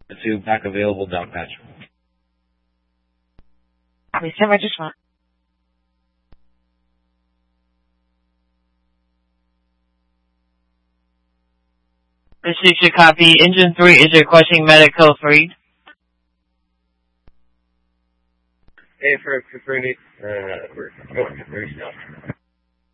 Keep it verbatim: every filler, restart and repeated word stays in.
to back available down patch. Please stand by just one. Received your copy. Engine three is requesting medical for read. Hey, for for for uh, we're going to very stuff.